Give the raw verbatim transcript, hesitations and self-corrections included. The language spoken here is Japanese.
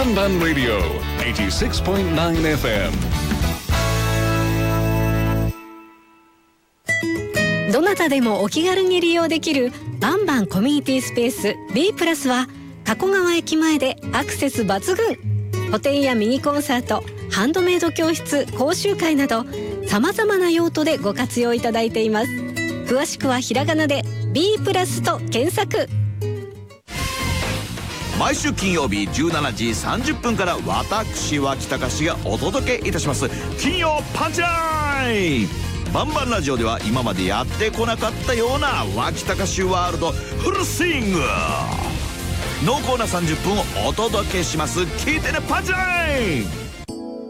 バンバンラディオ はちじゅうろくてんきゅうエフエム。どなたでもお気軽に利用できるバンバンコミュニティスペース B プラスは加古川駅前でアクセス抜群。個展やミニコンサート、ハンドメイド教室、講習会などさまざまな用途でご活用いただいています。詳しくはひらがなで B プラスと検索。 毎週金曜日じゅうしちじさんじゅっぷんから私脇隆がお届けいたします金曜パンチライン。バンバンラジオでは今までやってこなかったような脇隆ワールドフルスイング、濃厚なさんじゅっぷんをお届けします。聞いてねパンチライン。